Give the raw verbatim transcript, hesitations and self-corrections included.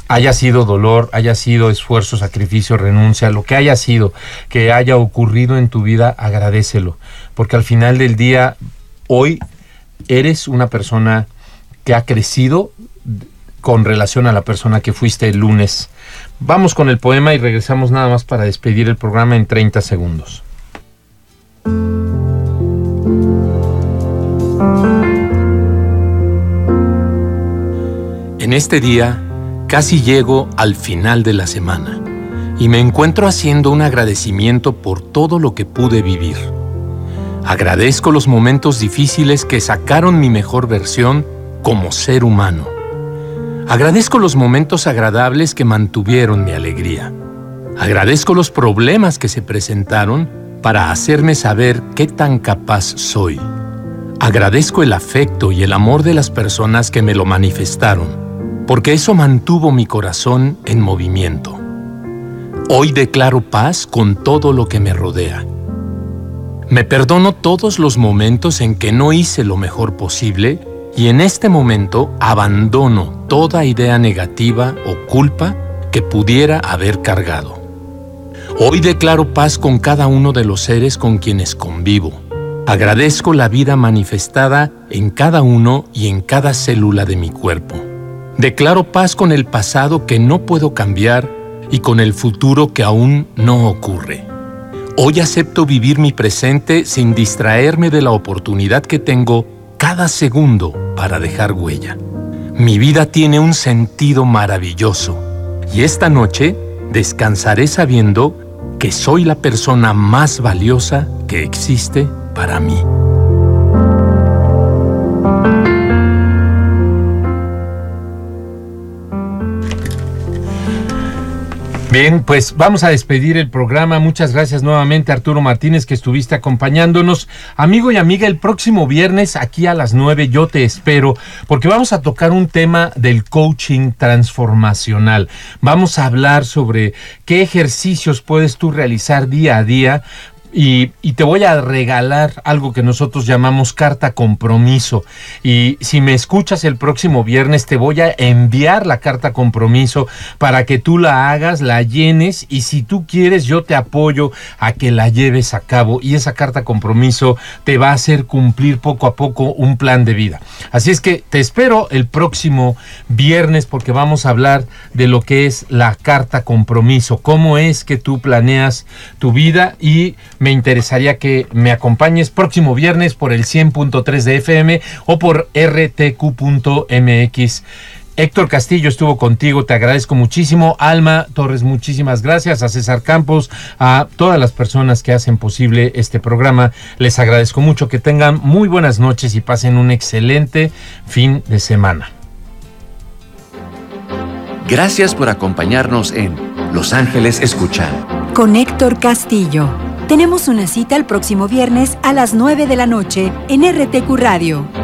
haya sido dolor, haya sido esfuerzo, sacrificio, renuncia, lo que haya sido, que haya ocurrido en tu vida, agradécelo, porque al final del día, hoy eres una persona que ha crecido con relación a la persona que fuiste el lunes. Vamos con el poema y regresamos nada más para despedir el programa en treinta segundos. En este día, casi llego al final de la semana y me encuentro haciendo un agradecimiento por todo lo que pude vivir. Agradezco los momentos difíciles que sacaron mi mejor versión como ser humano. Agradezco los momentos agradables que mantuvieron mi alegría. Agradezco los problemas que se presentaron para hacerme saber qué tan capaz soy. Agradezco el afecto y el amor de las personas que me lo manifestaron, porque eso mantuvo mi corazón en movimiento. Hoy declaro paz con todo lo que me rodea. Me perdono todos los momentos en que no hice lo mejor posible y en este momento abandono toda idea negativa o culpa que pudiera haber cargado. Hoy declaro paz con cada uno de los seres con quienes convivo. Agradezco la vida manifestada en cada uno y en cada célula de mi cuerpo. Declaro paz con el pasado que no puedo cambiar y con el futuro que aún no ocurre. Hoy acepto vivir mi presente sin distraerme de la oportunidad que tengo cada segundo para dejar huella. Mi vida tiene un sentido maravilloso y esta noche descansaré sabiendo que soy la persona más valiosa que existe para mí. Bien, pues vamos a despedir el programa. Muchas gracias nuevamente, Arturo Martínez, que estuviste acompañándonos. Amigo y amiga, el próximo viernes aquí a las nueve yo te espero, porque vamos a tocar un tema del coaching transformacional. Vamos a hablar sobre qué ejercicios puedes tú realizar día a día. Y, y te voy a regalar algo que nosotros llamamos carta compromiso. Y si me escuchas el próximo viernes, te voy a enviar la carta compromiso para que tú la hagas, la llenes. Y si tú quieres, yo te apoyo a que la lleves a cabo. Y esa carta compromiso te va a hacer cumplir poco a poco un plan de vida. Así es que te espero el próximo viernes, porque vamos a hablar de lo que es la carta compromiso. Cómo es que tú planeas tu vida, y me interesaría que me acompañes próximo viernes por el cien punto tres de F M o por R T Q punto M X. Héctor Castillo estuvo contigo, te agradezco muchísimo. Alma Torres, muchísimas gracias. A César Campos, a todas las personas que hacen posible este programa, les agradezco mucho. Que tengan muy buenas noches y pasen un excelente fin de semana. Gracias por acompañarnos en Los Ángeles Escuchan con Héctor Castillo. Tenemos una cita el próximo viernes a las nueve de la noche en R T Q Radio.